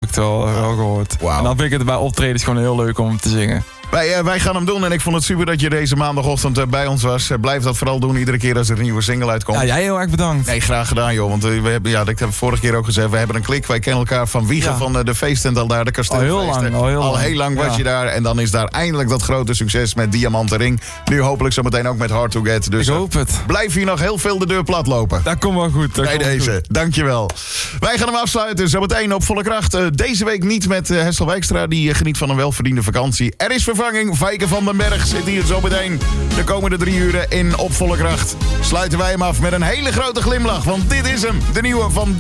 het wel gehoord. Wauw. En dan vind ik het bij optredens gewoon heel leuk om te zingen. Wij gaan hem doen en ik vond het super dat je deze maandagochtend bij ons was. Blijf dat vooral doen iedere keer als er een nieuwe single uitkomt. Ja, jij heel erg bedankt. Nee, graag gedaan joh. Want we hebben, ik heb vorige keer ook gezegd, we hebben een klik. Wij kennen elkaar van Wiegen van de feesttent al daar, de kasteelfeesten. Al heel lang was je daar. En dan is daar eindelijk dat grote succes met Diamanten Ring. Nu hopelijk zometeen ook met Hard to Get. Dus ik hoop het. Blijf hier nog heel veel de deur plat lopen. Dat komt wel goed. Bij deze, goed. Dankjewel. Wij gaan hem afsluiten, zometeen op volle kracht. Deze week niet met Hessel Wijkstra, die geniet van een welverdiende vakantie. Er is vervanging, Fijke van den Berg zit hier zometeen de komende 3 uren in Op Volle Kracht. Sluiten wij hem af met een hele grote glimlach, want dit is hem, de nieuwe van